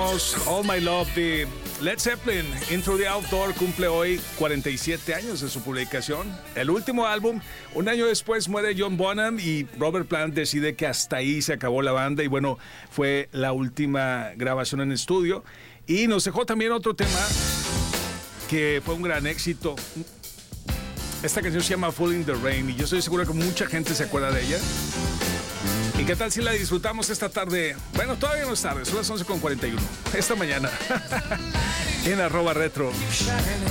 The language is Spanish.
escuchamos All My Love de Led Zeppelin. Into the Outdoor cumple hoy 47 años de su publicación. El último álbum. Un año después muere John Bonham y Robert Plant decide que hasta ahí se acabó la banda. Y bueno, fue la última grabación en estudio. Y nos dejó también otro tema que fue un gran éxito. Esta canción se llama Fall in the Rain y yo estoy seguro que mucha gente se acuerda de ella. ¿Y qué tal si la disfrutamos esta tarde? Bueno, todavía no es tarde, son las 11:41. Esta mañana en @retro.